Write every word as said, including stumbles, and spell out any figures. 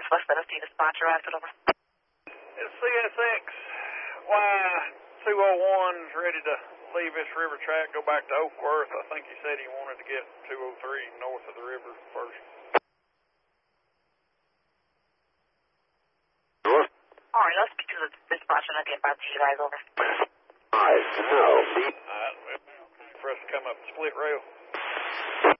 Northwest Tennessee dispatcher, acted over. It's C S X Y two oh one's ready to leave this river track, go back to Oakworth. I think he said he wanted to get two oh three north of the river first. All right, let's get to the dispatcher and I'll get back to you guys, over. I know. All right, well, for us to come up split rail.